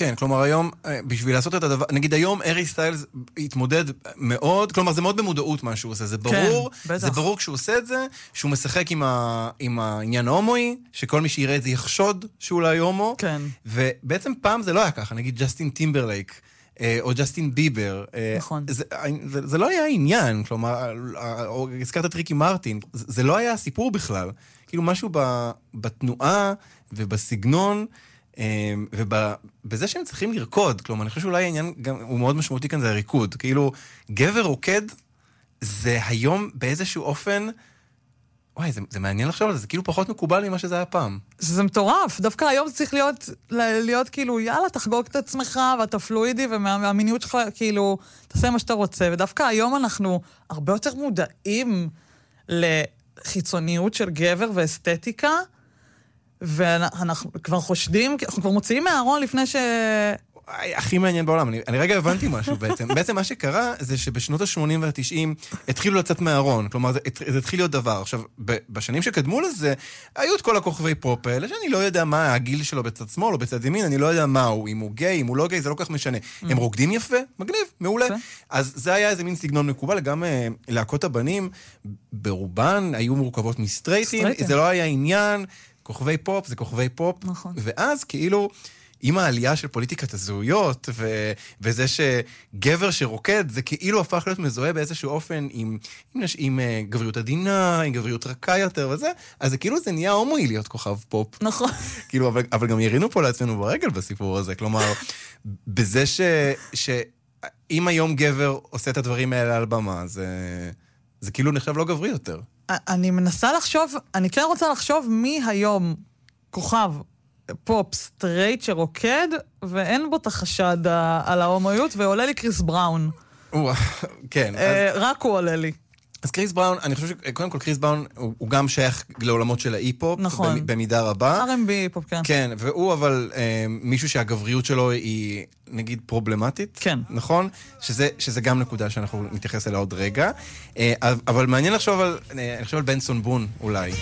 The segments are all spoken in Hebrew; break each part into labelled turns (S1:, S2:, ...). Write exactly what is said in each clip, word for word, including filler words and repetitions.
S1: כן, כלומר היום, בשביל לעשות את הדבר, נגיד היום ארי סטיילס התמודד מאוד, כלומר זה מאוד במודעות מה שהוא עושה, זה ברור,
S2: כן,
S1: זה ברור כשהוא עושה את זה, שהוא משחק עם, ה, עם העניין ההומואי, שכל מי שיראה את זה יחשוד שהוא אולי הומו,
S2: כן.
S1: ובעצם פעם זה לא היה ככה, נגיד ג'סטין טימברלייק, או ג'סטין ביבר,
S2: נכון.
S1: זה, זה, זה לא היה עניין, כלומר, או הזכרת את ריקי מרטין, זה, זה לא היה הסיפור בכלל, כאילו משהו בתנועה ובסגנון, ובזה שהם צריכים לרקוד, כלומר, אני חושב שאולי העניין גם, הוא מאוד משמעותי כאן, זה הריקוד. כאילו, גבר רוקד, זה היום באיזשהו אופן, וואי, זה, זה מעניין לחשוב על זה, זה כאילו פחות מקובל ממה שזה היה פעם.
S2: זה מטורף, דווקא היום זה צריך להיות, להיות כאילו, יאללה, תחגוג את עצמך, ואתה פלואידי, והמיניות שלך, כאילו, תעשה מה שאתה רוצה, ודווקא היום אנחנו הרבה יותר מודעים לחיצוניות של גבר ואסתטיקה, ואנחנו כבר חושדים, אנחנו כבר מוציאים מהארון לפני ש...
S1: הכי מעניין בעולם, אני, אני רגע הבנתי משהו בעצם. בעצם מה שקרה זה שבשנות ה-שמונים וה-תשעים התחילו לצאת מהארון, כלומר זה, זה התחיל להיות דבר. עכשיו, בשנים שקדמו לזה, היו את כל הכוכבי פופ האלה, שאני לא יודע מה הגיל שלו בצד שמאל או בצד ימין, אני לא יודע מה הוא, אם הוא גיי, אם הוא לא גיי, זה לא כך משנה. הם רוקדים יפה, מגניב, מעולה. אז זה היה איזה מין סגנון מקובל, גם להקות הבנים, ברובן היו מורכבות מסטרייטים, זה לא היה עניין, כוכבי פופ זה כוכבי פופ,
S2: נכון.
S1: ואז כאילו עם העלייה של פוליטיקת הזהויות, ו- וזה שגבר שרוקד, זה כאילו הפך להיות מזוהה באיזשהו אופן עם, עם, עם uh, גבריות עדינה, עם גבריות רכה יותר וזה, אז זה כאילו זה נהיה הומואי להיות כוכב פופ.
S2: נכון.
S1: כאילו, אבל, אבל גם ירינו פה לעצמנו ברגל בסיפור הזה, כלומר, בזה ש, שאם היום גבר עושה את הדברים האלה על במה, זה, זה כאילו נחשב לא גברי יותר.
S2: אני מנסה לחשוב, אני כן רוצה לחשוב מי היום כוכב פופ סטרייט שרוקד, ואין בו את החשד על ההומואיות, ועולה לי קריס בראון.
S1: כן.
S2: רק הוא עולה לי.
S1: אז קריס בראון, אני חושב שקודם כל קריס בראון הוא גם שייך לעולמות של האי-פופ,
S2: נכון.
S1: במידה רבה.
S2: אר אנד בי פופ, כן.
S1: כן, והוא אבל מישהו שהגבריות שלו היא נגיד פרובלמטית.
S2: כן.
S1: נכון? שזה, שזה גם נקודה שאנחנו נתייחס אליה עוד רגע. אבל מעניין לחשוב על, אני חושב על בנסון בון אולי.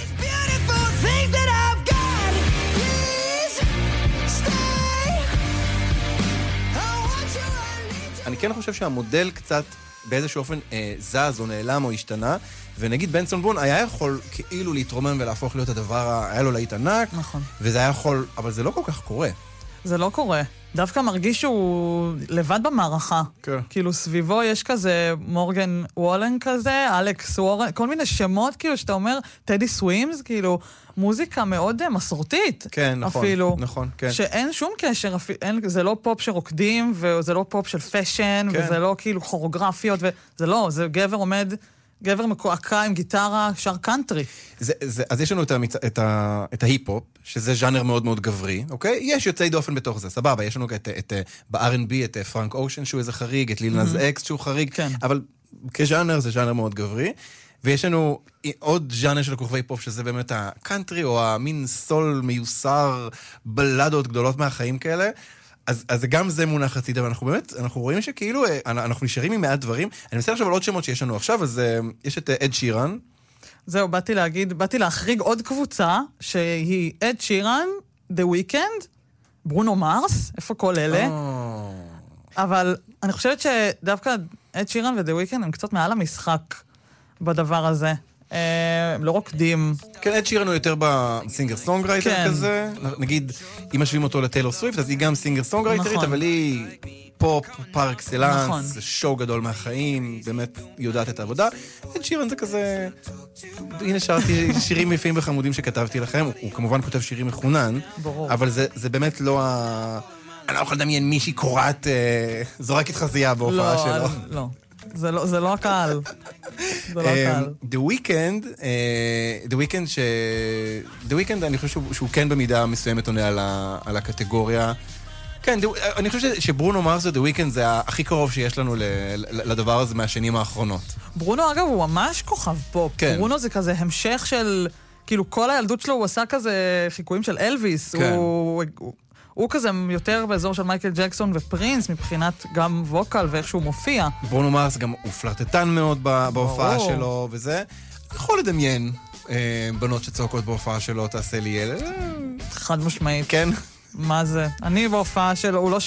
S1: אני כן חושב שהמודל קצת באיזשהו אופן אה, זז או נעלם או השתנה, ונגיד בנסון בון היה יכול כאילו להתרומם ולהפוך להיות הדבר, היה לו להיט ענק,
S2: נכון.
S1: וזה היה יכול, אבל זה לא כל כך קורה.
S2: זה לא קורה. דווקא מרגיש שהוא לבד במערכה.
S1: כן.
S2: כאילו סביבו יש כזה מורגן וולן כזה, אלכס וורן, כל מיני שמות כאילו שאתה אומר, טדי סווימס, כאילו מוזיקה מאוד מסורתית.
S1: כן, נכון.
S2: אפילו.
S1: נכון, כן.
S2: שאין שום קשר, אין, זה לא פופ שרוקדים, וזה לא פופ של פשן, כן. וזה לא כאילו כורוגרפיות, וזה לא, זה גבר עומד... גבר מקועקע עם גיטרה, שר קאנטרי.
S1: זה, זה, אז יש לנו את, המצ... את, ה... את ההיפ-הופ, שזה ז'אנר מאוד מאוד גברי, אוקיי? יש יוצאי דופן בתוך זה, סבבה. יש לנו את, את, ב-אר אנד בי את פרנק אושן, שהוא איזה חריג, את ליל נאז אקס, שהוא חריג,
S2: כן.
S1: אבל כז'אנר זה ז'אנר מאוד גברי. ויש לנו עוד ז'אנר של כוכבי פופ, שזה באמת הקאנטרי, או המין סול מיוסר, בלדות גדולות מהחיים כאלה. אז, אז גם זה מונח הצידה, ואנחנו באמת, אנחנו רואים שכאילו, אנחנו נשארים עם מעט דברים. אני מנסה עכשיו על עוד שמות שיש לנו עכשיו, אז יש את אד שירן.
S2: זהו, באתי להגיד, באתי להחריג עוד קבוצה, שהיא אד שירן, The Weeknd, ברונו מרס, איפה כל אלה? Oh. אבל אני חושבת שדווקא אד שירן ו-The Weeknd הם קצת מעל המשחק בדבר הזה. הם לא רוקדים.
S1: כן, אד שירן הוא יותר בסינגר סונגרייטר
S2: כן.
S1: כזה. נגיד, אם משווים אותו לטיילור סוויפט, אז היא גם סינגר סונגרייטרית,
S2: נכון.
S1: אבל היא פופ, פאר אקסלנס,
S2: נכון.
S1: זה שואו גדול מהחיים, באמת יודעת את העבודה. אד שירן זה כזה... הנה שרתי שירים יפים וחמודים שכתבתי לכם, הוא, הוא כמובן כותב שירים מחונן,
S2: ברור.
S1: אבל זה, זה באמת לא ה... אני לא יכול לדמיין מישהי קוראת, אה, זורקת חזייה בהופעה
S2: לא,
S1: שלו.
S2: לא. זה לא, זה לא הקהל. זה לא הקהל.
S1: The Weeknd, The Weeknd ש... The Weeknd, אני חושב שהוא כן במידה מסוימת עונה על הקטגוריה. כן, אני חושב שברונו מרס ו-The Weeknd זה הכי קרוב שיש לנו לדבר הזה מהשנים האחרונות.
S2: ברונו, אגב, הוא ממש כוכב פופ.
S1: כן.
S2: ברונו זה כזה המשך של... כאילו, כל הילדות שלו הוא עשה כזה חיקויים של אלוויס.
S1: כן.
S2: הוא... הוא כזה יותר באזור של מייקל ג'קסון ופרינס, מבחינת גם ווקל ואיך שהוא מופיע.
S1: ברונו מרס גם הוא פלרטטן מאוד בהופעה שלו, וזה. יכול לדמיין בנות שצועקות בהופעה שלו, תעשה לי ילד.
S2: חד משמעית.
S1: כן.
S2: מה זה? אני בהופעה שלו, הוא לא